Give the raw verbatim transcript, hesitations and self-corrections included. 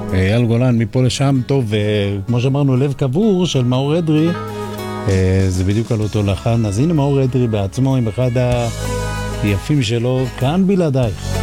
אייל גולן מפה לשם, טוב, כמו שאמרנו, לב קבור של מאור אדרי, זה בדיוק על אותו לחן, אז הנה מאור אדרי בעצמו עם אחד היפים שלו, כאן בלעדייך.